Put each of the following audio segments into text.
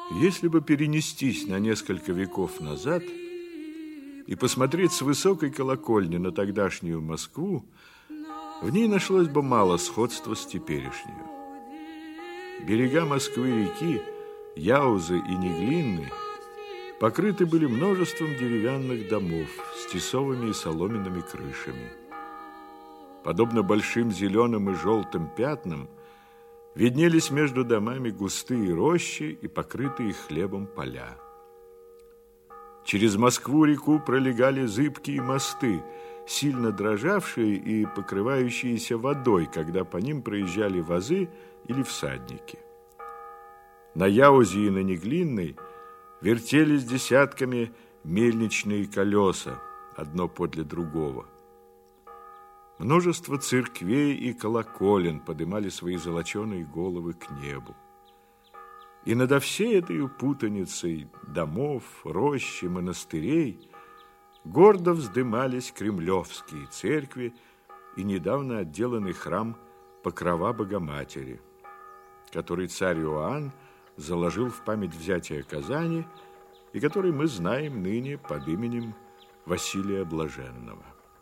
Если бы перенестись на несколько веков назад и посмотреть с высокой колокольни на тогдашнюю Москву, в ней нашлось бы мало сходства с теперешней. Берега Москвы-реки, Яузы и Неглинны, покрыты были множеством деревянных домов с тесовыми и соломенными крышами. Подобно большим зеленым и желтым пятнам, виднелись между домами густые рощи и покрытые хлебом поля. Через Москву-реку пролегали зыбкие мосты, сильно дрожавшие и покрывающиеся водой, когда по ним проезжали возы или всадники. На Яузе и на Неглинной вертелись десятками мельничные колеса, одно подле другого. Множество церквей и колоколен поднимали свои золоченые головы к небу. И надо всей этой путаницей домов, рощ и монастырей гордо вздымались кремлевские церкви и недавно отделанный храм Покрова Богоматери, который царь Иоанн заложил в память взятия Казани и который мы знаем ныне под именем Василия Блаженного.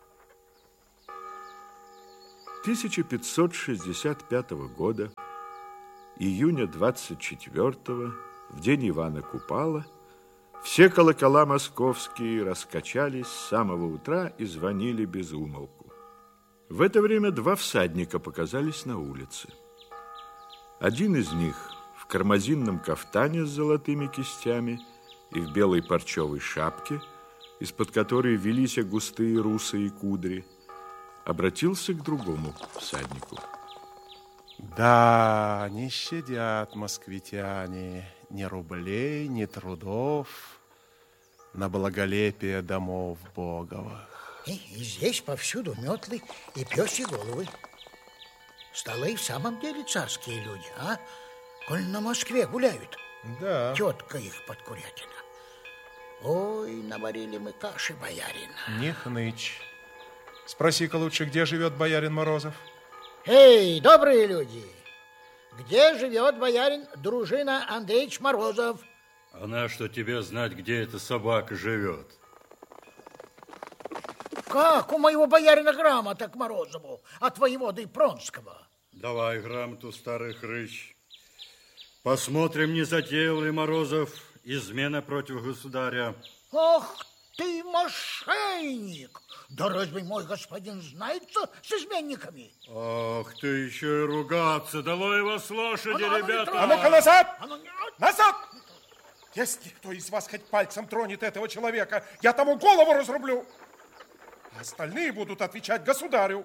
1565 года, июня 24-го, в день Ивана Купала, все колокола московские раскачались с самого утра и звонили без умолку. В это время два всадника показались на улице. Один из них в кармазинном кафтане с золотыми кистями и в белой парчевой шапке, из-под которой велись густые русые кудри, обратился к другому всаднику. Да, не щадят москвитяне ни рублей, ни трудов на благолепие домов боговых. И здесь повсюду метлы и пёсьи головы. Стало и в самом деле царские люди, а? Коль на Москве гуляют. Да. Тетка их подкурятина. Ой, наварили мы каши, боярин. Не хнычь. Спроси-ка лучше, где живет боярин Морозов? Эй, добрые люди! Где живет боярин Дружина Андреевич Морозов? А на что тебе знать, где эта собака живет? Как у моего боярина грамота к Морозову от воеводы Пронского? Давай грамоту, старый хрыч. Посмотрим, не затеял ли Морозов измена против государя. Ах ты, мошенник! Да разве мой господин знается с изменниками? Ах, ты еще и ругаться. Долой его с лошади, ребята! А ну-ка назад! Назад! Если кто из вас хоть пальцем тронет этого человека, я тому голову разрублю. А остальные будут отвечать государю.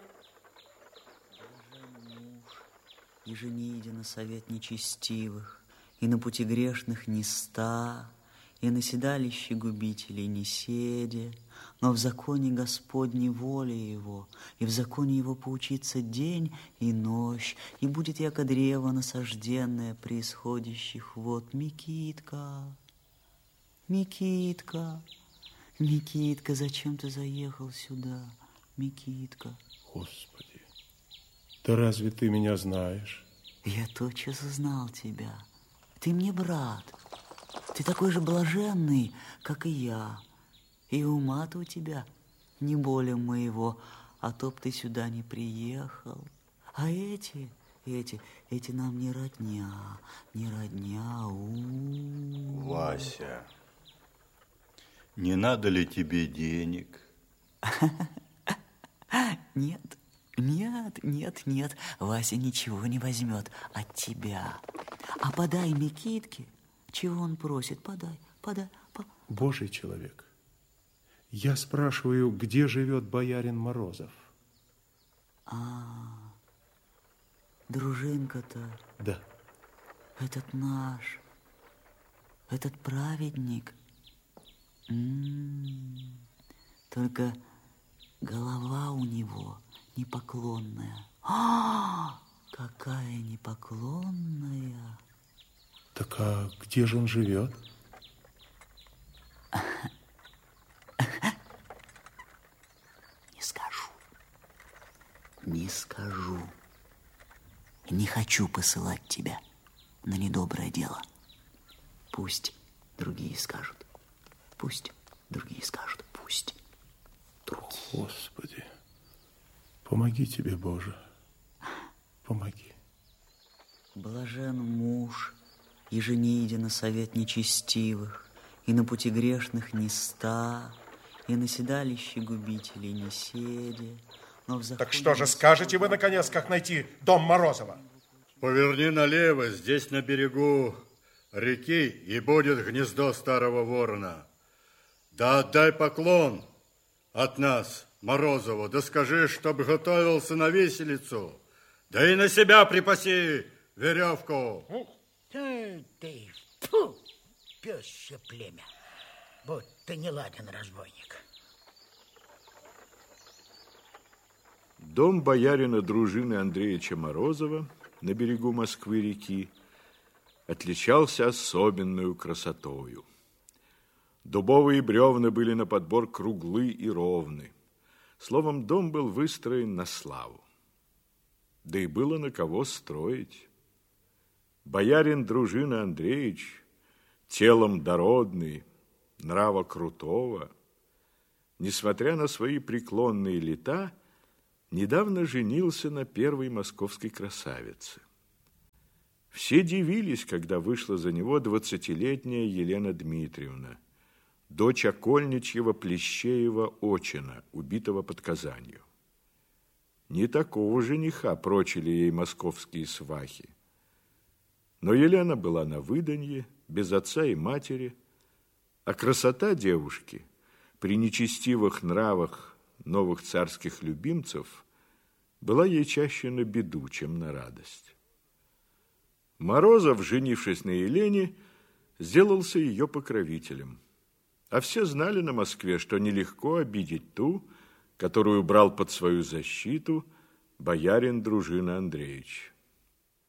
И же не иди на совет нечестивых, и на пути грешных не ста, и на седалище губителей не седе, но в законе Господней воли его, и в законе его поучиться день и ночь, и будет яко древо насажденное при исходящих вод. Микитка, Микитка, Микитка, зачем ты заехал сюда, Микитка? Господи, да разве ты меня знаешь? Я тотчас знал тебя. Ты мне брат. Ты такой же блаженный, как и я. И ума-то у тебя не более моего, а то б ты сюда не приехал. А эти нам не родня, не родня. Вася, не надо ли тебе денег? Нет, Вася ничего не возьмет от тебя. А подай Микитке, чего он просит, подай. Божий человек, я спрашиваю, где живет боярин Морозов? Дружинка-то. Да. Этот наш, этот праведник. Только голова у него непоклонная. Какая непоклонная. Так а где же он живет? Не скажу. Не хочу посылать тебя на недоброе дело. Пусть другие скажут. Пусть другие скажут. Пусть другие. Господи, помоги тебе, Боже. Помоги. Блажен муж, еже не идя на совет нечестивых, и на пути грешных не ста, и на седалище губителей не седя, но в законе... Так что же, скажете вы, наконец, как найти дом Морозова? Поверни налево, здесь на берегу реки, и будет гнездо старого ворона. Да отдай поклон от нас, Морозову, да скажи, чтоб готовился на виселицу, да и на себя припаси веревку. Ты, фу, пёсье племя, будто не ладен разбойник. Дом боярина дружины Андреевича Морозова на берегу Москвы-реки отличался особенную красотою. Дубовые бревна были на подбор круглы и ровны. Словом, дом был выстроен на славу. Да и было на кого строить. Боярин дружины Андреевич, телом дородный, нрава крутого, несмотря на свои преклонные лета, недавно женился на первой московской красавице. Все дивились, когда вышла за него 20-летняя Елена Дмитриевна, дочь окольничьего Плещеева Очина, убитого под Казанью. Не такого жениха прочили ей московские свахи. Но Елена была на выданье, без отца и матери, а красота девушки при нечестивых нравах новых царских любимцев была ей чаще на беду, чем на радость. Морозов, женившись на Елене, сделался ее покровителем. А все знали на Москве, что нелегко обидеть ту, которую брал под свою защиту боярин дружины Андреевич.